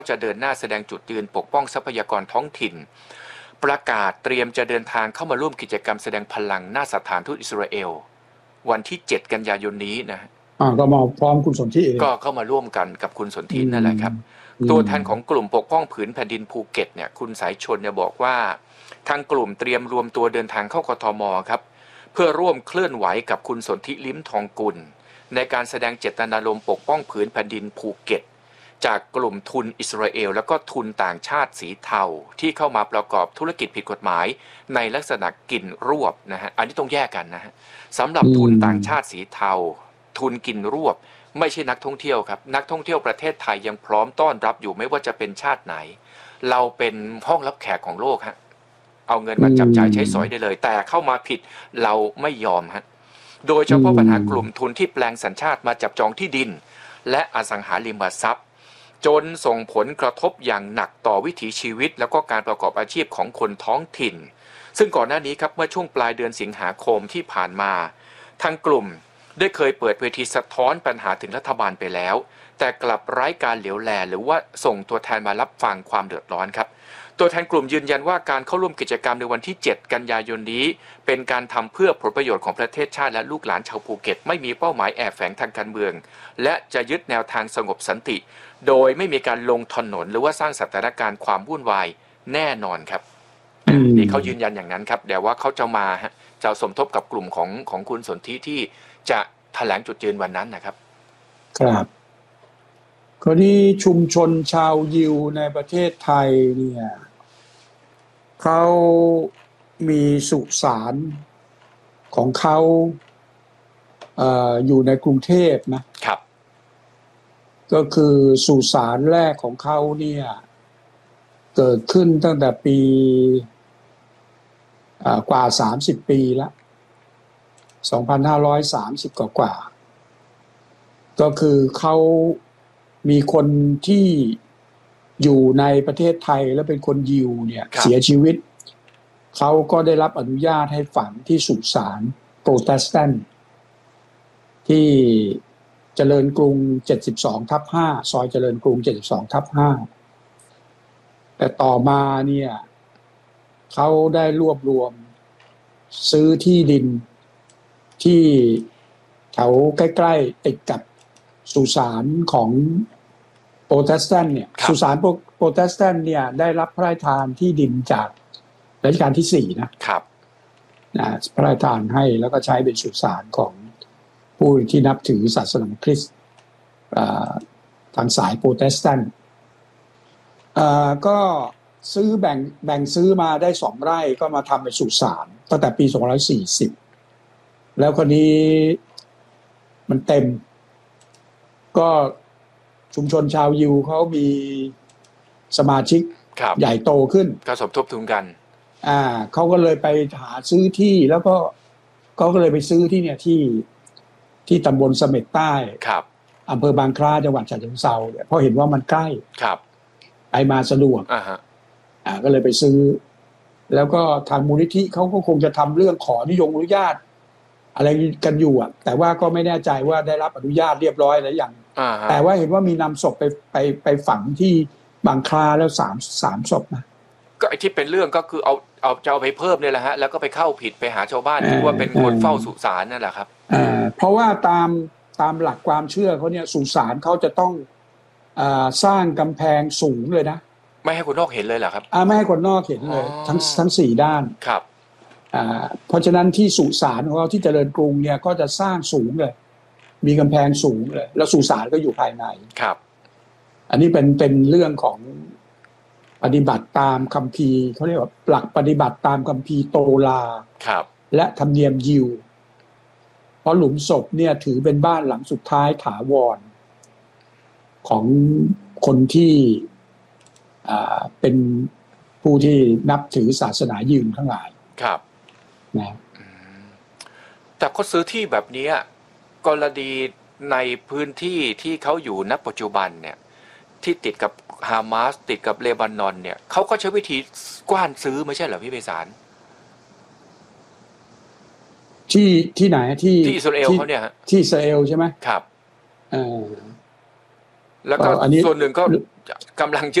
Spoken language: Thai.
จะเดินหน้าแสดงจุดยืนปกป้องทรัพยากรท้องถิ่นประกาศเตรียมจะเดินทางเข้ามาร่วมกิจกรรมแสดงพลังหน้าสถานทูตอิสราเอลวันที่7 กันยายนนี้นะก็มาพร้อมคุณสนธิเองก็เข้ามาร่วมกันกับคุณสนธินั่นแหละครับตัวแทนของกลุ่มปกป้องผืนแผ่นดินภูเก็ตเนี่ยคุณสายชนเนี่ยบอกว่าทางกลุ่มเตรียมรวมตัวเดินทางเข้ากทมครับเพื่อร่วมเคลื่อนไหวกับคุณสนธิลิ้มทองกุลในการแสดงเจตนารมณ์ปกป้องผืนแผ่นดินภูเก็ตจากกลุ่มทุนอิสราเอลแล้วก็ทุนต่างชาติสีเทาที่เข้ามาประกอบธุรกิจผิดกฎหมายในลักษณะกินรวบนะฮะอันนี้ต้องแยกกันนะฮะสำหรับทุนต่างชาติสีเทาทุนกินรวบไม่ใช่นักท่องเที่ยวครับนักท่องเที่ยวประเทศไทยยังพร้อมต้อนรับอยู่ไม่ว่าจะเป็นชาติไหนเราเป็นห้องรับแขกของโลกฮะเอาเงินมาจับจ่ายใช้สอยได้เลยแต่เข้ามาผิดเราไม่ยอมฮะโดยเฉพาะปัญหากลุ่มทุนที่แปลงสัญชาติมาจับจองที่ดินและอสังหาริมทรัพย์จนส่งผลกระทบอย่างหนักต่อวิถีชีวิตแล้วก็การประกอบอาชีพของคนท้องถิ่นซึ่งก่อนหน้านี้ครับเมื่อช่วงปลายเดือนสิงหาคมที่ผ่านมาทางกลุ่มได้เคยเปิดเวทีสะท้อนปัญหาถึงรัฐบาลไปแล้วแต่กลับไร้การเหลียวแลหรือว่าส่งตัวแทนมารับฟังความเดือดร้อนครับตัวแทนกลุ่มยืนยันว่าการเข้าร่วมกิจกรรมในวันที่7 กันยายนนี้เป็นการทำเพื่อผลประโยชน์ของประเทศชาติและลูกหลานชาวภูเก็ตไม่มีเป้าหมายแอบแฝงทางการเมืองและจะยึดแนวทางสงบสันติโดยไม่มีการลงถนนหรือว่าสร้างสถานการณ์ความวุ่นวายแน่นอนครับนี่เขายืนยันอย่างนั้นครับเดี๋ยวว่าเขาจะมาจะสมทบกับกลุ่มของคุณสนธิที่จะแถลงจุดยืนวันนั้นนะครับครับคราวนี้ชุมชนชาวยิวในประเทศไทยเนี่ยเขามีสุสานของเขาอยู่ในกรุงเทพนะครับก็คือสุสานแรกของเขาเนี่ยเกิดขึ้นตั้งแต่ปีกว่า30 ปีแล้ว2530กว่าก็คือเขามีคนที่อยู่ในประเทศไทยและเป็นคนยิวเนี่ยเสียชีวิตเขาก็ได้รับอนุญาตให้ฝังที่สุสานโปรเตสแตนต์ที่เจริญกรุง 72/5 ซอยเจริญกรุง 72/5 แต่ต่อมาเนี่ยเขาได้รวบรวมซื้อที่ดินที่แถวใกล้ๆติดกับสุสานของโปรเตสแตนต์เนี่ยสุสานโปรเตสแตนต์เนี่ยได้รับพระราชทานที่ดินจากรัชกาลที่4นะครับพระราชทานให้แล้วก็ใช้เป็นสุสานของผู้ที่นับถือศาสนาคริสต์ทางสายโปรเตสแตนต์ก็ซื้อแบ่งซื้อมาได้2 ไร่ก็มาทำเป็นสุสานตั้งแต่ปี2540แล้วคนนี้มันเต็มก็ชุมชนชาวยิวเขามีสมาชิกใหญ่โตขึ้นก็สมทบทุนกันเขาก็เลยไปหาซื้อที่แล้วก็เขาก็เลยไปซื้อที่เนี่ยที่ตำบลเสม็ดใต้อำเภอบางคล้าจังหวัดฉะเชิงเทราเนี่ยเพราะเห็นว่ามันใกล้ไปมาสะดวกก็เลยไปซื้อแล้วก็ทางมูลนิธิเขาก็คงจะทำเรื่องขออนุญาตอะไรกันอยู่แต่ว่าก็ไม่แน่ใจว่าได้รับอนุญาตเรียบร้อยแล้วยังแต่ว่าเห็นว่ามีนำศพไปฝังที่บางคล้าแล้ว3 ศพนะก็ไอ้ที่เป็นเรื่องก็คือจะเอาไปเพิ่มเนี่ยแหละฮะแล้วก็ไปเข้าผิดไปหาชาวบ้านที่ว่าเป็นคนเฝ้าสุสานนั่นแหละครับเพราะว่าตามหลักความเชื่อเขาเนี่ยสุสานเขาจะต้องสร้างกำแพงสูงเลยนะไม่ให้คนนอกเห็นเลยเหรอครับไม่ให้คนนอกเห็นเลยทั้ง4 ด้านครับเพราะฉะนั้นที่สุสานของเราที่เจริญกรุงเนี่ยก็จะสร้างสูงเลยมีกำแพงสูงเลยแล้วสุสานก็อยู่ภายในครับอันนี้เป็นเรื่องของปฏิบัติตามคัมภีร์เขาเรียกว่าหลักปฏิบัติตามคัมภีร์โตราและธรรมเนียมยิวเพราะหลุมศพเนี่ยถือเป็นบ้านหลังสุดท้ายถาวรของคนที่เป็นผู้ที่นับถือศาสนายิวทั้งหลายครับนะแต่เขาซื้อที่แบบนี้กรณีในพื้นที่ที่เขาอยู่ณปัจจุบันเนี่ยที่ติดกับฮามาสติดกับเลบานอนเนี่ยเขาก็ใช้วิธีกว้านซื้อไม่ใช่เหรอพี่ไพศาลที่ไหนที่อิสราเอลเขาเนี่ยที่อิสราเอลใช่ไหมครับแล้วก็อันนี้ส่วนหนึ่งก็กำลัง